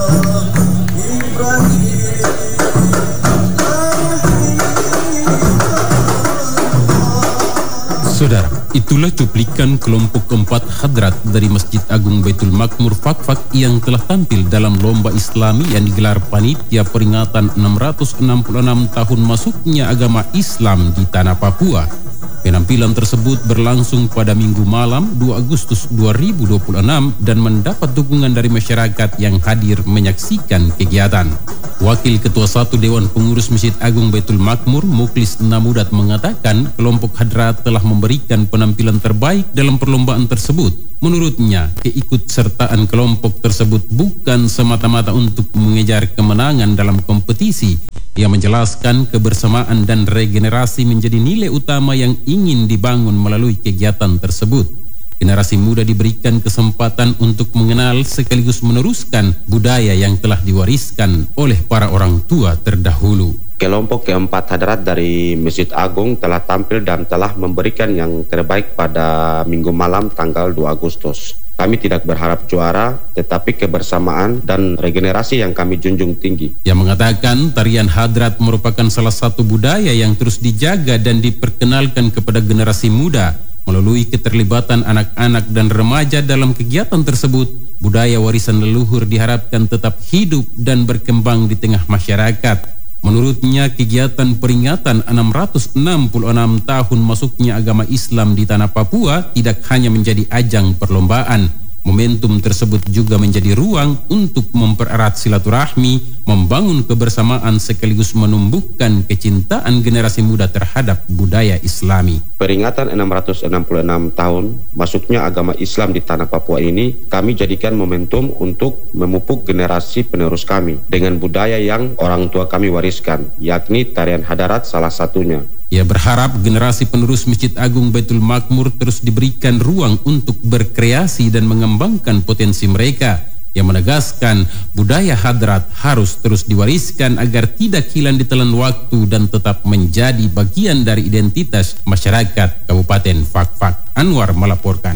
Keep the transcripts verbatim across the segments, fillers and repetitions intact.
Saudara, itulah cuplikan kelompok keempat Hadrat dari Masjid Agung Baitul Makmur Fakfak yang telah tampil dalam lomba Islami yang digelar panitia peringatan enam ratus enam puluh enam tahun masuknya agama Islam di tanah Papua. Penampilan tersebut berlangsung pada Minggu malam dua Agustus dua ribu dua puluh enam dan mendapat dukungan dari masyarakat yang hadir menyaksikan kegiatan. Wakil Ketua Satu Dewan Pengurus Masjid Agung Baitul Makmur, Muklis Namudat, mengatakan kelompok Hadrat telah memberikan penampilan terbaik dalam perlombaan tersebut. Menurutnya, keikutsertaan kelompok tersebut bukan semata-mata untuk mengejar kemenangan dalam kompetisi. Ia menjelaskan kebersamaan dan regenerasi menjadi nilai utama yang ingin dibangun melalui kegiatan tersebut. Generasi muda diberikan kesempatan untuk mengenal sekaligus meneruskan budaya yang telah diwariskan oleh para orang tua terdahulu. Kelompok keempat Hadrat dari Masjid Agung telah tampil dan telah memberikan yang terbaik pada Minggu malam tanggal dua Agustus. Kami tidak berharap juara, tetapi kebersamaan dan regenerasi yang kami junjung tinggi. Ia mengatakan tarian Hadrat merupakan salah satu budaya yang terus dijaga dan diperkenalkan kepada generasi muda. Melalui keterlibatan anak-anak dan remaja dalam kegiatan tersebut, budaya warisan leluhur diharapkan tetap hidup dan berkembang di tengah masyarakat. Menurutnya, kegiatan peringatan enam ratus enam puluh enam tahun masuknya agama Islam di tanah Papua tidak hanya menjadi ajang perlombaan. Momentum tersebut juga menjadi ruang untuk mempererat silaturahmi, membangun kebersamaan sekaligus menumbuhkan kecintaan generasi muda terhadap budaya Islami. Peringatan enam ratus enam puluh enam tahun masuknya agama Islam di tanah Papua ini kami jadikan momentum untuk memupuk generasi penerus kami dengan budaya yang orang tua kami wariskan, yakni tarian hadarat salah satunya. Ia berharap generasi penerus Masjid Agung Baitul Makmur terus diberikan ruang untuk berkreasi dan mengembangkan potensi mereka. Yang menegaskan budaya Hadrat harus terus diwariskan agar tidak hilang ditelan waktu dan tetap menjadi bagian dari identitas masyarakat Kabupaten Fakfak. Anwar melaporkan.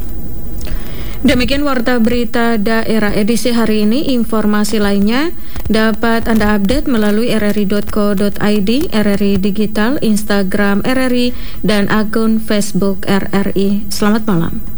Demikian Warta Berita Daerah edisi hari ini. Informasi lainnya dapat Anda update melalui r r i dot co dot i d, R R I Digital, Instagram R R I, dan akun Facebook R R I. Selamat malam.